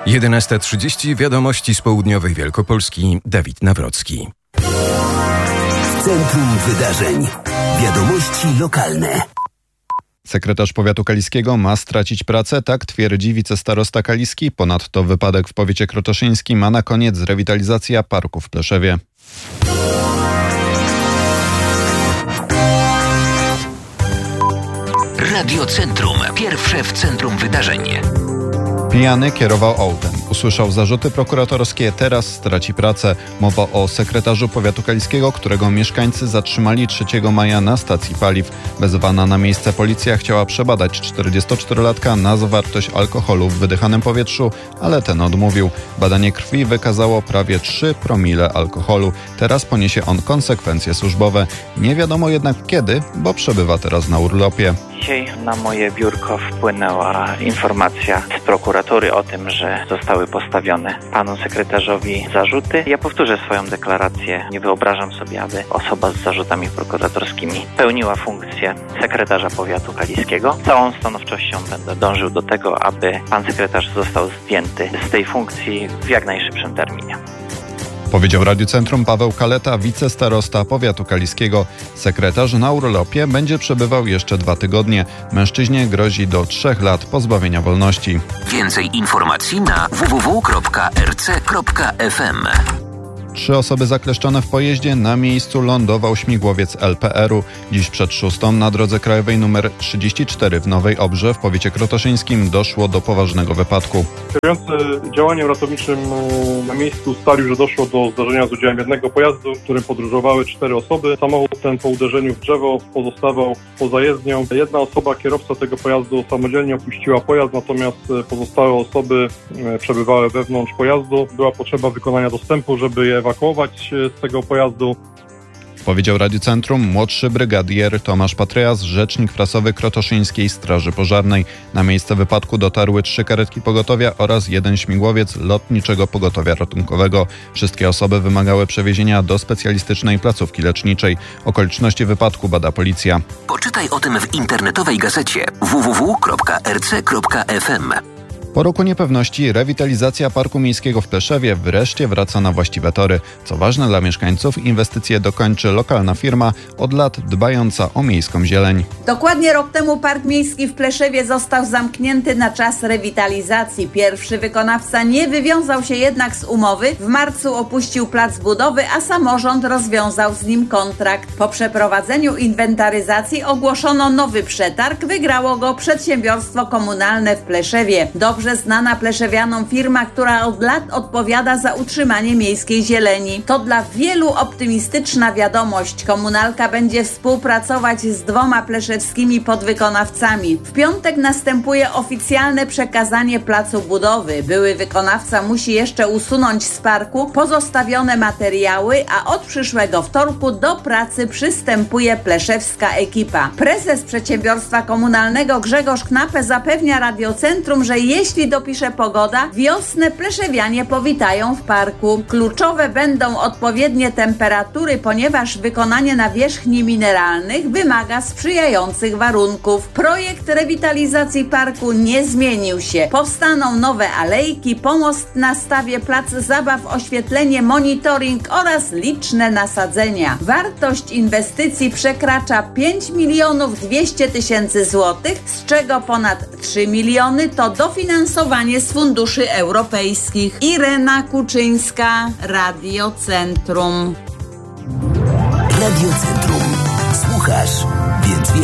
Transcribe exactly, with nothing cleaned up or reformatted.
jedenasta trzydzieści. Wiadomości z południowej Wielkopolski. Dawid Nawrocki. Centrum Wydarzeń. Wiadomości lokalne. Sekretarz powiatu kaliskiego ma stracić pracę, tak twierdzi wicestarosta kaliski. Ponadto wypadek w powiecie krotoszyńskim, a na koniec rewitalizacja parku w Pleszewie. Radio Centrum. Pierwsze w centrum wydarzeń. Pijany kierował autem. Usłyszał zarzuty prokuratorskie, teraz straci pracę. Mowa o sekretarzu powiatu kaliskiego, którego mieszkańcy zatrzymali trzeciego maja na stacji paliw. Wezwana na miejsce policja chciała przebadać czterdziestoczterolatka na zawartość alkoholu w wydychanym powietrzu, ale ten odmówił. Badanie krwi wykazało prawie trzy promile alkoholu. Teraz poniesie on konsekwencje służbowe. Nie wiadomo jednak kiedy, bo przebywa teraz na urlopie. Dzisiaj na moje biurko wpłynęła informacja z prokuratury o tym, że zostały postawione panu sekretarzowi zarzuty. Ja powtórzę swoją deklarację. Nie wyobrażam sobie, aby osoba z zarzutami prokuratorskimi pełniła funkcję sekretarza powiatu kaliskiego. Całą stanowczością będę dążył do tego, aby pan sekretarz został zdjęty z tej funkcji w jak najszybszym terminie. Powiedział Radiu Centrum Paweł Kaleta, wicestarosta powiatu kaliskiego. Sekretarz na urlopie będzie przebywał jeszcze dwa tygodnie. Mężczyźnie grozi do trzech lat pozbawienia wolności. Więcej informacji na w w w kropka r c kropka f m. Trzy osoby zakleszczone w pojeździe. Na miejscu lądował śmigłowiec L P R u. Dziś przed szóstą na drodze krajowej nr trzydzieści cztery w Nowej Obrze w powiecie krotoszyńskim doszło do poważnego wypadku. Kierujący działaniem ratowniczym na miejscu ustalił, że doszło do zdarzenia z udziałem jednego pojazdu, w którym podróżowały cztery osoby. Samochód ten po uderzeniu w drzewo pozostawał poza jezdnią. Jedna osoba, kierowca tego pojazdu, samodzielnie opuściła pojazd, natomiast pozostałe osoby przebywały wewnątrz pojazdu. Była potrzeba wykonania dostępu, żeby je ewakuować z tego pojazdu. Powiedział Radiu Centrum młodszy brygadier Tomasz Patryas, rzecznik prasowy Krotoszyńskiej Straży Pożarnej. Na miejsce wypadku dotarły trzy karetki pogotowia oraz jeden śmigłowiec Lotniczego Pogotowia Ratunkowego. Wszystkie osoby wymagały przewiezienia do specjalistycznej placówki leczniczej. Okoliczności wypadku bada policja. Poczytaj o tym w internetowej gazecie w w w kropka r c kropka f m. Po roku niepewności rewitalizacja Parku Miejskiego w Pleszewie wreszcie wraca na właściwe tory. Co ważne dla mieszkańców, inwestycje dokończy lokalna firma, od lat dbająca o miejską zieleń. Dokładnie rok temu Park Miejski w Pleszewie został zamknięty na czas rewitalizacji. Pierwszy wykonawca nie wywiązał się jednak z umowy. W marcu opuścił plac budowy, a samorząd rozwiązał z nim kontrakt. Po przeprowadzeniu inwentaryzacji ogłoszono nowy przetarg. Wygrało go przedsiębiorstwo komunalne w Pleszewie. Dobrze znana pleszewianom firma, która od lat odpowiada za utrzymanie miejskiej zieleni. To dla wielu optymistyczna wiadomość. Komunalka będzie współpracować z dwoma pleszewskimi podwykonawcami. W piątek następuje oficjalne przekazanie placu budowy. Były wykonawca musi jeszcze usunąć z parku pozostawione materiały, a od przyszłego wtorku do pracy przystępuje pleszewska ekipa. Prezes przedsiębiorstwa komunalnego Grzegorz Knapę zapewnia Radiocentrum, że jeśli Jeśli dopisze pogoda, wiosnę pleszewianie powitają w parku. Kluczowe będą odpowiednie temperatury, ponieważ wykonanie nawierzchni mineralnych wymaga sprzyjających warunków. Projekt rewitalizacji parku nie zmienił się. Powstaną nowe alejki, pomost na stawie, plac zabaw, oświetlenie, monitoring oraz liczne nasadzenia. Wartość inwestycji przekracza pięć milionów dwieście tysięcy złotych, z czego ponad trzy miliony to dofinansowanie z funduszy europejskich. Irena Kuczyńska, Radio Centrum. Radio Centrum. Słuchasz, więc wiesz.